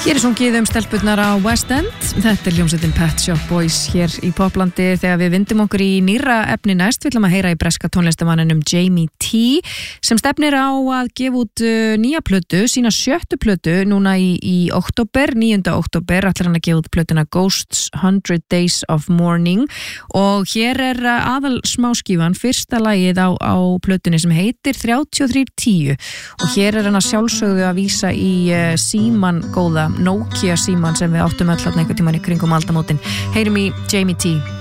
Hér sungið stelpurnar á West End. Þetta hljómsveitin Pet Shop Boys hér í Poplandi. Þegar við vindum okkur í nýra efni næst, við ætlum að heyra í breska tónlistamanninum Jamie T sem stefnir á að gefa út nýja plötu, sína 7. plötu núna í október, 9. október ætlar hann að gefa út plötuna Ghosts 100 Days of Mourning og hér aðal smáskífan, fyrsta lagið á plötunni sem heitir 3310 og hér hann að sjálfsögðu að vísa í síman góða Nokia síman sem við áttum öll einhvern tímann í kringum aldamótin. Heyrum í Jamie T.